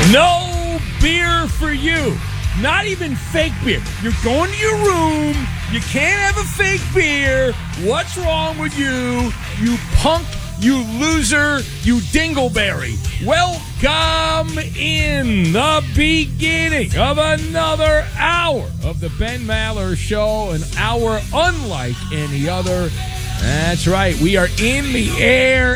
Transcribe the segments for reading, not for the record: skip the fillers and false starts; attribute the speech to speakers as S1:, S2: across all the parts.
S1: No beer for you. Not even fake beer. You're going to your room. You can't have a fake beer. What's wrong with you? You punk, you loser, you dingleberry. Welcome in the beginning of another hour of the Ben Maller Show, an hour unlike any other. That's right. We are in the air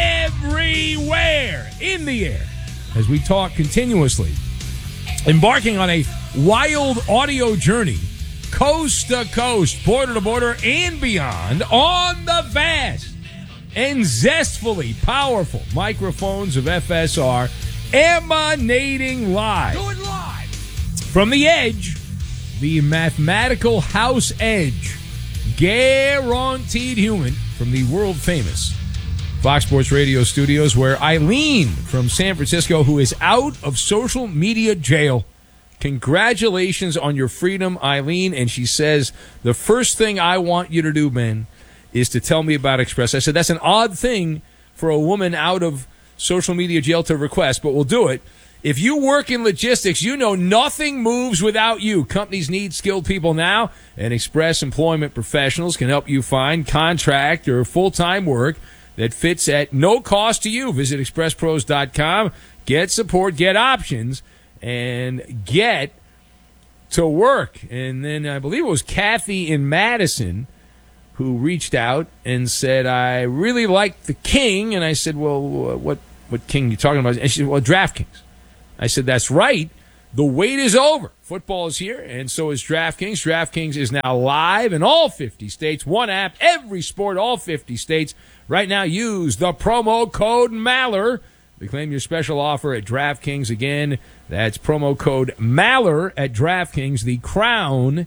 S1: everywhere. In the air. As we talk continuously, embarking on a wild audio journey, coast to coast, border to border, and beyond, on the vast and zestfully powerful microphones of FSR, emanating live. Do it live! From the edge, the mathematical house edge, guaranteed human, from the world-famous Fox Sports Radio studios, where Eileen from San Francisco, who is out of social media jail. Congratulations on your freedom, Eileen. And she says, the first thing I want you to do, Ben, is to tell me about Express. I said, that's an odd thing for a woman out of social media jail to request, but we'll do it. If you work in logistics, you know nothing moves without you. Companies need skilled people now, and Express Employment Professionals can help you find contract or full-time work that fits at no cost to you. Visit expresspros.com, get support, get options, and get to work. And then I believe it was Kathy in Madison who reached out and said, I really like the King. And I said, well, what King are you talking about? And she said, well, DraftKings. I said, that's right. The wait is over. Football is here, and so is DraftKings. DraftKings is now live in all 50 states. One app, every sport, all 50 states. Right now, use the promo code Maller to claim your special offer at DraftKings. Again, that's promo code Maller at DraftKings. The crown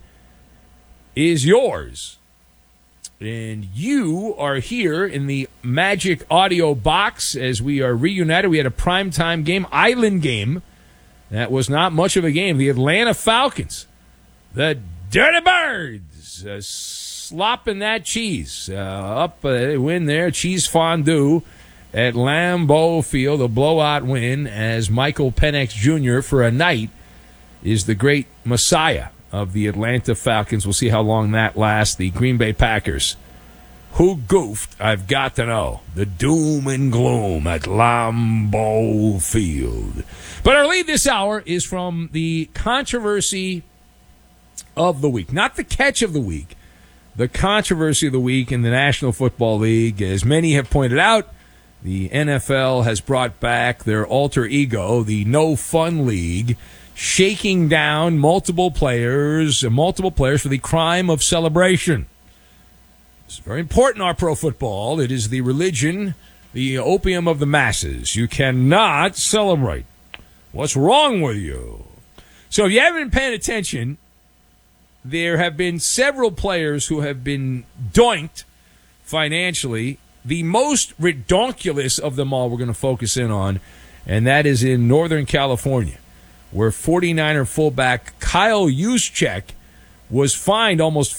S1: is yours. And you are here in the Magic Audio Box as we are reunited. We had a primetime game, Island game. That was not much of a game. The Atlanta Falcons, the Dirty Birds, slopping that cheese. They win there, cheese fondue at Lambeau Field, a blowout win as Michael Penix Jr. for a night is the great messiah of the Atlanta Falcons. We'll see how long that lasts. The Green Bay Packers. Who goofed? I've got to know. The doom and gloom at Lambeau Field. But our lead this hour is from the controversy of the week. Not the catch of the week. The controversy of the week in the National Football League. As many have pointed out, the NFL has brought back their alter ego, the No Fun League, shaking down multiple players for the crime of celebration. It's very important, our pro football. It is the religion, the opium of the masses. You cannot celebrate. What's wrong with you? So if you haven't been paying attention, there have been several players who have been doinked financially. The most redonkulous of them all we're going to focus in on, and that is in Northern California, where 49er fullback Kyle Juszczyk was fined almost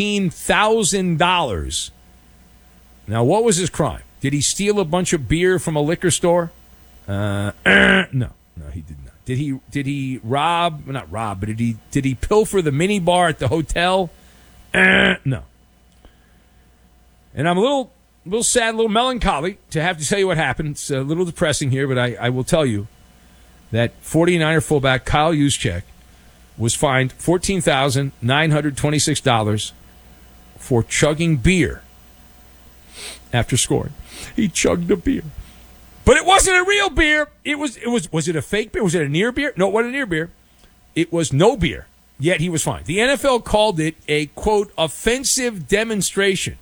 S1: $15,000. Now, what was his crime? Did he steal a bunch of beer from a liquor store? No, he did not. Did he rob? Not rob, but did he pilfer the mini bar at the hotel? No. And I'm a little sad, a little melancholy to have to tell you what happened. It's a little depressing here, but I will tell you that 49er fullback Kyle Juszczyk was fined $14,926 for chugging beer after scoring. He chugged a beer. But it wasn't a real beer. Was it a fake beer? Was it a near beer? No, it wasn't a near beer. It was no beer. Yet he was fined. The NFL called it a, quote, offensive demonstration.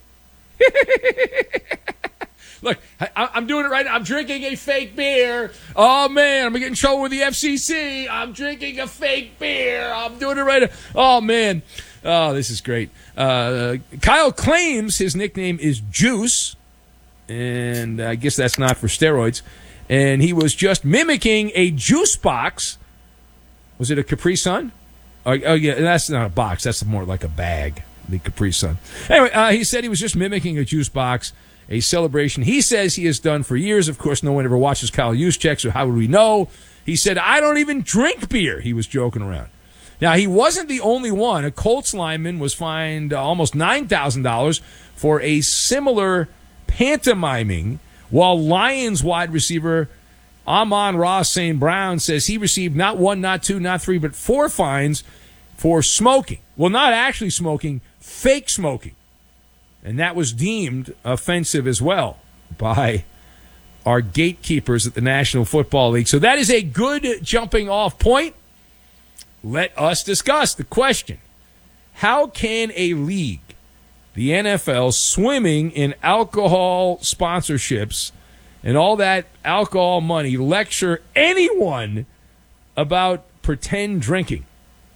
S1: Look, I'm doing it right now. I'm drinking a fake beer. Oh, man, I'm getting in trouble with the FCC. I'm drinking a fake beer. I'm doing it right now. Oh, man. Oh, this is great. Kyle claims his nickname is Juice, and I guess that's not for steroids. And he was just mimicking a juice box. Was it a Capri Sun? Oh, yeah, that's not a box. That's more like a bag, the Capri Sun. Anyway, he said he was just mimicking a juice box, a celebration he says he has done for years. Of course, no one ever watches Kyle Juszczyk, so how would we know? He said, I don't even drink beer. He was joking around. Now, he wasn't the only one. A Colts lineman was fined almost $9,000 for a similar pantomiming, while Lions wide receiver Amon-Ra St. Brown says he received not 1, not 2, not 3, but 4 fines for smoking. Well, not actually smoking, fake smoking. And that was deemed offensive as well by our gatekeepers at the National Football League. So that is a good jumping off point. Let us discuss the question. How can a league, the NFL, swimming in alcohol sponsorships and all that alcohol money, lecture anyone about pretend drinking?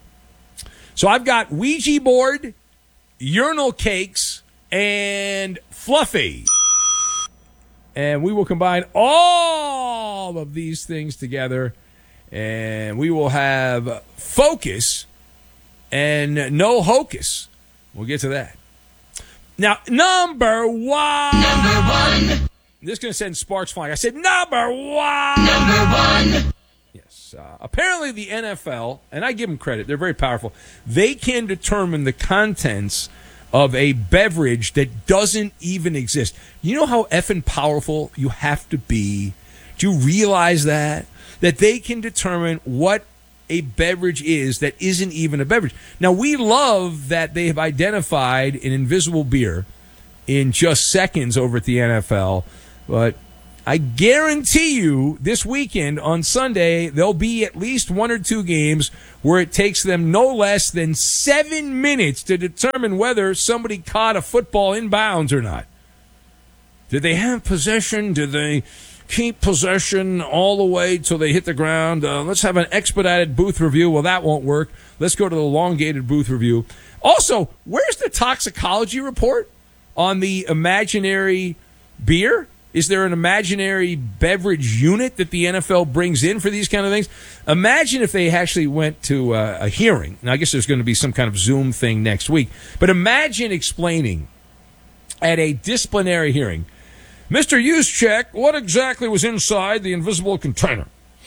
S1: So I've got Ouija board, urinal cakes, and Fluffy. And we will combine all of these things together, and we will have focus and no hocus. We'll get to that. Now, number one. This is going to send sparks flying. I said number one. Yes. Apparently the NFL, and I give them credit, they're very powerful. They can determine the contents of a beverage that doesn't even exist. You know how effing powerful you have to be? Do you realize that? That they can determine what a beverage is that isn't even a beverage. Now, we love that they have identified an invisible beer in just seconds over at the NFL, but I guarantee you this weekend on Sunday, there'll be at least 1 or 2 games where it takes them no less than 7 minutes to determine whether somebody caught a football in bounds or not. Did they have possession? Did they keep possession all the way till they hit the ground? Let's have an expedited booth review. Well, that won't work. Let's go to the elongated booth review. Also, where's the toxicology report on the imaginary beer? Is there an imaginary beverage unit that the NFL brings in for these kind of things? Imagine if they actually went to a hearing. Now, I guess there's going to be some kind of Zoom thing next week. But imagine explaining at a disciplinary hearing, Mr. Juszczyk, what exactly was inside the invisible container?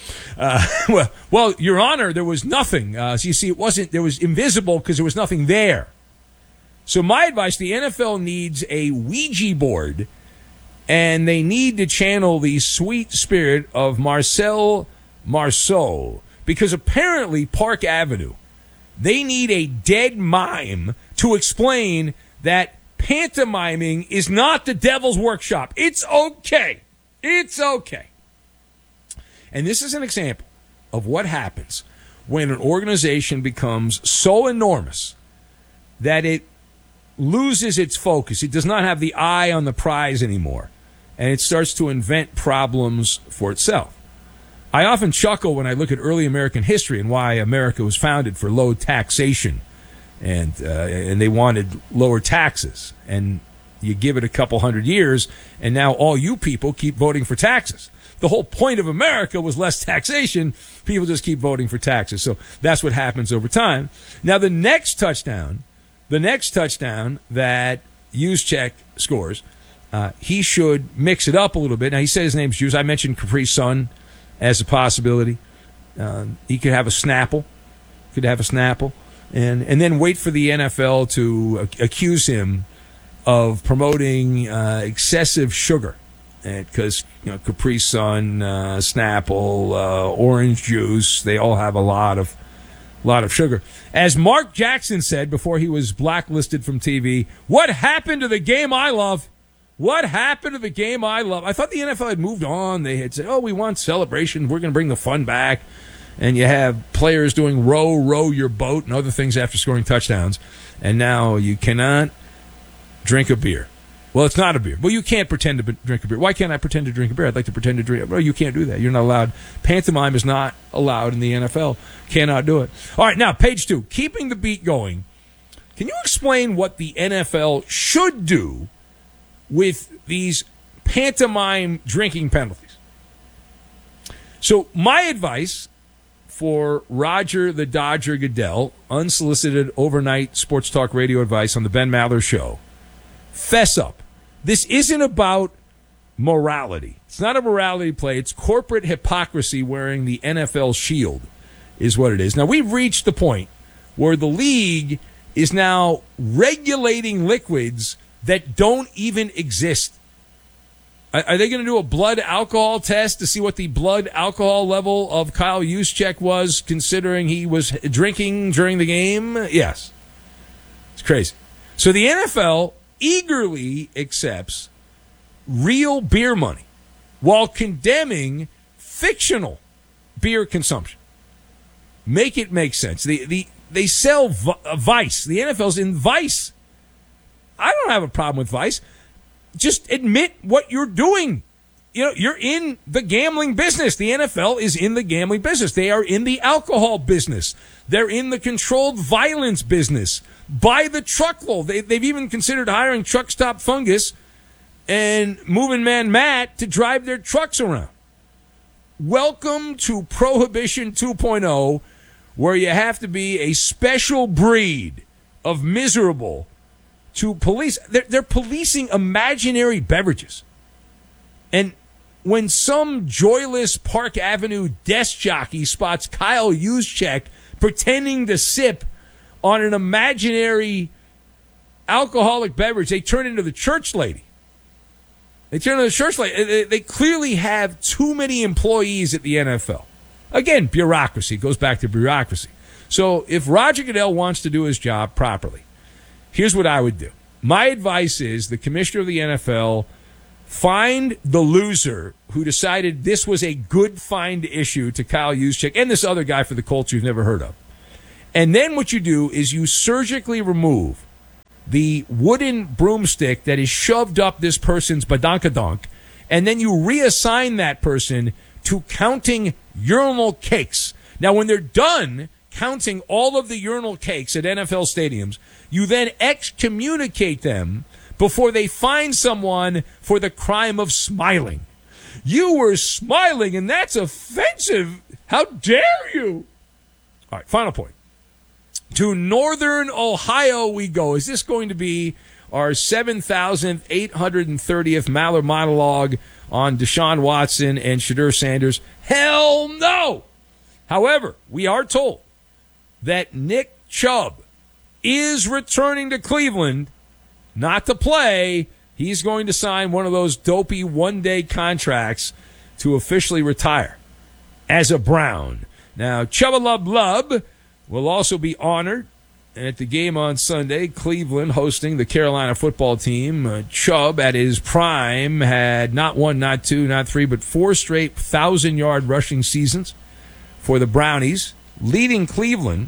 S1: Well, Your Honor, there was nothing. So you see, there was invisible because there was nothing there. So my advice, the NFL needs a Ouija board, and they need to channel the sweet spirit of Marcel Marceau, because apparently Park Avenue, they need a dead mime to explain that pantomiming is not the devil's workshop. It's okay. It's okay. And this is an example of what happens when an organization becomes so enormous that it loses its focus. It does not have the eye on the prize anymore, and it starts to invent problems for itself. I often chuckle when I look at early American history and why America was founded for low taxation, and they wanted lower taxes. And you give it a couple hundred years, and now all you people keep voting for taxes. The whole point of America was less taxation. People just keep voting for taxes. So that's what happens over time. Now, the next touchdown that Juszczyk scores, he should mix it up a little bit. Now, he said his name's Juice. I mentioned Capri Sun as a possibility. He could have a Snapple. And then wait for the NFL to accuse him of promoting excessive sugar. Because Capri Sun, Snapple, orange juice, they all have a lot of sugar. As Mark Jackson said before he was blacklisted from TV, what happened to the game I love? What happened to the game I love? I thought the NFL had moved on. They had said, we want celebration. We're going to bring the fun back. And you have players doing row your boat and other things after scoring touchdowns. And now you cannot drink a beer. Well, it's not a beer. Well, you can't pretend to drink a beer. Why can't I pretend to drink a beer? I'd like to pretend to drink. Well, you can't do that. You're not allowed. Pantomime is not allowed in the NFL. Cannot do it. All right, now, page 2. Keeping the beat going. Can you explain what the NFL should do with these pantomime drinking penalties? So my advice for Roger the Dodger Goodell, unsolicited overnight sports talk radio advice on the Ben Maller Show, fess up. This isn't about morality. It's not a morality play. It's corporate hypocrisy wearing the NFL shield is what it is. Now, we've reached the point where the league is now regulating liquids that don't even exist. Are they going to do a blood alcohol test to see what the blood alcohol level of Kyle Juszczyk was, considering he was drinking during the game? Yes. It's crazy. So the NFL eagerly accepts real beer money while condemning fictional beer consumption. Make it make sense. They sell Vice. The NFL's in Vice. I don't have a problem with Vice. Just admit what you're doing. You know, you're in the gambling business. The NFL is in the gambling business. They are in the alcohol business. They're in the controlled violence business. By the truckload. They've even considered hiring Truck Stop Fungus and Moving Man Matt to drive their trucks around. Welcome to Prohibition 2.0, where you have to be a special breed of miserable to police. They're policing imaginary beverages. And when some joyless Park Avenue desk jockey spots Kyle Juszczyk pretending to sip on an imaginary alcoholic beverage, they turn into the church lady. They clearly have too many employees at the NFL. Again, bureaucracy. Goes back to bureaucracy. So if Roger Goodell wants to do his job properly, here's what I would do. My advice is the commissioner of the NFL find the loser who decided this was a good find issue to Kyle Juszczyk and this other guy for the Colts you've never heard of. And then what you do is you surgically remove the wooden broomstick that is shoved up this person's badonkadonk, and then you reassign that person to counting urinal cakes. Now, when they're done counting all of the urinal cakes at NFL stadiums, you then excommunicate them before they find someone for the crime of smiling. You were smiling, and that's offensive. How dare you? All right, final point. To Northern Ohio we go. Is this going to be our 7,830th Maller monologue on Deshaun Watson and Shedeur Sanders? Hell no! However, we are told that Nick Chubb is returning to Cleveland, not to play. He's going to sign one of those dopey one-day contracts to officially retire as a Brown. Now, Chubba Lub Lub will also be honored at the game on Sunday. Cleveland hosting the Carolina football team. Chubb, at his prime, had not one, not two, not three, but 4 straight 1,000-yard rushing seasons for the Brownies, leading Cleveland.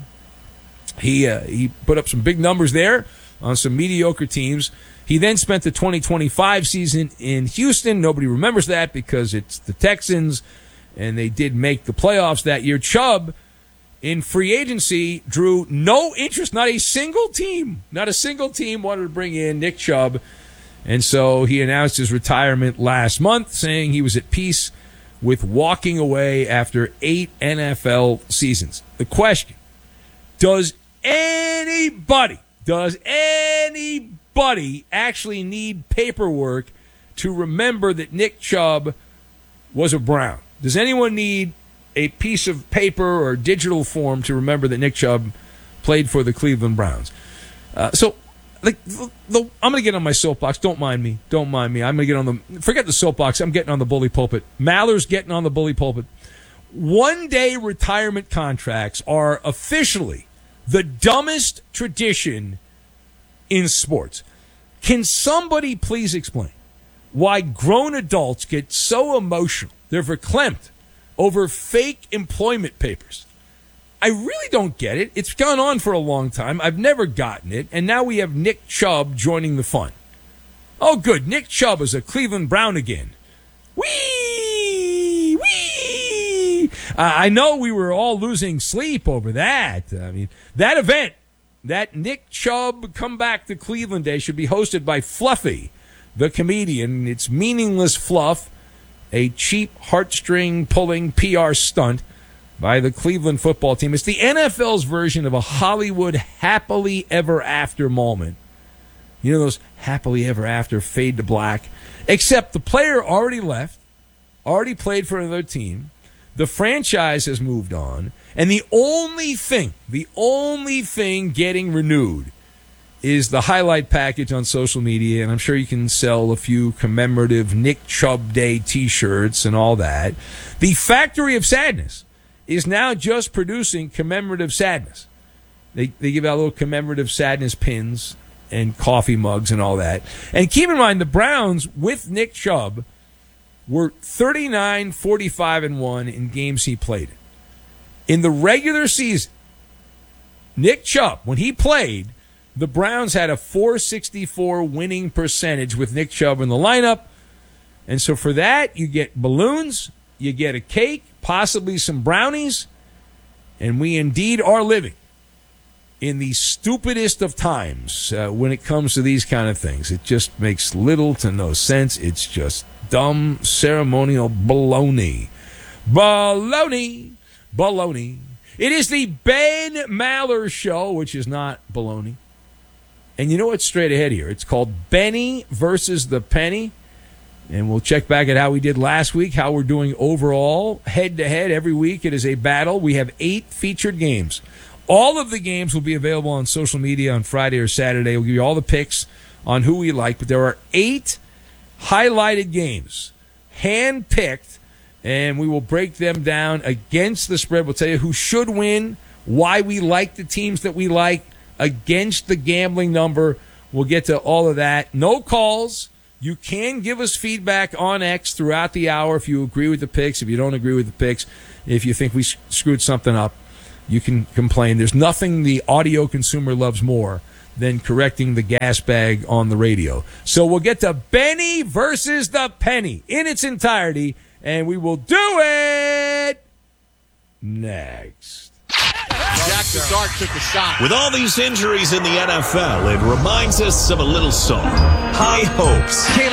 S1: He put up some big numbers there on some mediocre teams. He then spent the 2025 season in Houston. Nobody remembers that because it's the Texans, and they did make the playoffs that year. Chubb, in free agency, drew no interest. Not a single team wanted to bring in Nick Chubb. And so he announced his retirement last month, saying he was at peace with walking away after 8 NFL seasons. The question, does anybody actually need paperwork to remember that Nick Chubb was a Brown? Does anyone need a piece of paper or digital form to remember that Nick Chubb played for the Cleveland Browns? I'm going to get on my soapbox. Don't mind me. I'm going to get on forget the soapbox. I'm getting on the bully pulpit. Maller's getting on the bully pulpit. One-day retirement contracts are officially the dumbest tradition in sports. Can somebody please explain why grown adults get so emotional, they're verklempt, over fake employment papers? I really don't get it. It's gone on for a long time. I've never gotten it. And now we have Nick Chubb joining the fun. Oh, good. Nick Chubb is a Cleveland Brown again. Whee! Whee! I know we were all losing sleep over that. I mean, that event, that Nick Chubb comeback to Cleveland Day, should be hosted by Fluffy, the comedian. It's meaningless fluff, a cheap heartstring-pulling PR stunt by the Cleveland football team. It's the NFL's version of a Hollywood happily ever after moment. You know those happily ever after fade to black? Except the player already left, already played for another team. The franchise has moved on. And the only thing getting renewed is the highlight package on social media. And I'm sure you can sell a few commemorative Nick Chubb Day T-shirts and all that. The Factory of Sadness is now just producing commemorative sadness. They give out little commemorative sadness pins and coffee mugs and all that. And keep in mind, the Browns with Nick Chubb were 39-45-1 in games he played in. In the regular season, Nick Chubb, when he played, the Browns had a .464 winning percentage with Nick Chubb in the lineup. And so for that, you get balloons, you get a cake, possibly some brownies, and we indeed are living in the stupidest of times when it comes to these kind of things. It just makes little to no sense. It's just dumb ceremonial baloney. Baloney. Baloney. It is the Ben Maller Show, which is not baloney. And you know what's straight ahead here? It's called Benny versus the Penny. And we'll check back at how we did last week, how we're doing overall, head-to-head. Every week it is a battle. We have 8 featured games. All of the games will be available on social media on Friday or Saturday. We'll give you all the picks on who we like. But there are 8 highlighted games, hand-picked, and we will break them down against the spread. We'll tell you who should win, why we like the teams that we like, against the gambling number. We'll get to all of that. No calls. You can give us feedback on X throughout the hour if you agree with the picks, if you don't agree with the picks, if you think we screwed something up. You can complain. There's nothing the audio consumer loves more than correcting the gas bag on the radio. So we'll get to Benny versus the Penny in its entirety, and we will do it next.
S2: Jackson Dart took a shot.
S3: With all these injuries in the NFL, it reminds us of a little song, High Hopes.